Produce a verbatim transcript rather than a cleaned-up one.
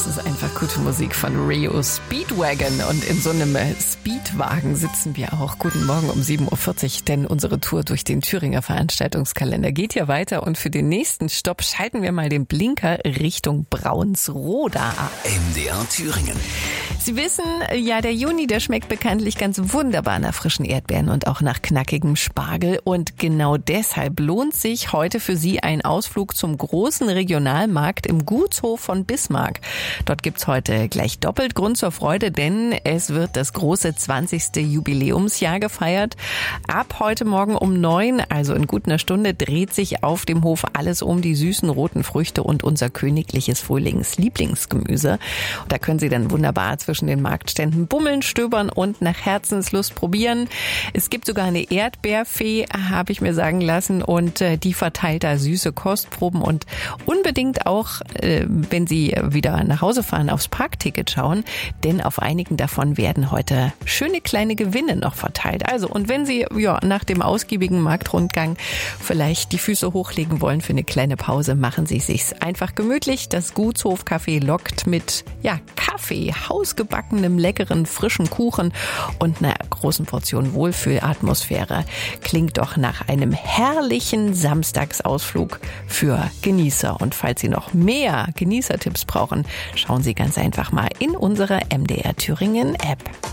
Das ist einfach gute Musik von Rio Speedwagon. Und in so einem Speedwagen sitzen wir auch. Guten Morgen um sieben Uhr vierzig, denn unsere Tour durch den Thüringer Veranstaltungskalender geht ja weiter. Und für den nächsten Stopp schalten wir mal den Blinker Richtung Braunsroda ab. M D R Thüringen. Sie wissen, ja, der Juni, der schmeckt bekanntlich ganz wunderbar nach frischen Erdbeeren und auch nach knackigem Spargel. Und genau deshalb lohnt sich heute für Sie ein Ausflug zum großen Regionalmarkt im Gutshof von Bismarck. Dort gibt's heute gleich doppelt Grund zur Freude, denn es wird das große zwanzigste Jubiläumsjahr gefeiert. Ab heute Morgen um neun, also in gut einer Stunde, dreht sich auf dem Hof alles um die süßen roten Früchte und unser königliches Frühlingslieblingsgemüse. Und da können Sie dann wunderbar zwischen den Marktständen bummeln, stöbern und nach Herzenslust probieren. Es gibt sogar eine Erdbeerfee, habe ich mir sagen lassen, und äh, die verteilt da süße Kostproben. Und unbedingt auch, äh, wenn Sie wieder nach Hause fahren, aufs Parkticket schauen, denn auf einigen davon werden heute schöne kleine Gewinne noch verteilt. Also, und wenn Sie ja nach dem ausgiebigen Marktrundgang vielleicht die Füße hochlegen wollen für eine kleine Pause, machen Sie es sich einfach gemütlich. Das Gutshofcafé lockt mit ja Kaffee, hausgebackenem, leckeren, frischen Kuchen und einer großen Portion Wohlfühlatmosphäre. Klingt doch nach einem herrlichen Samstagsausflug für Genießer. Und falls Sie noch mehr Genießertipps brauchen, schauen Sie ganz einfach mal in unsere M D R Thüringen App.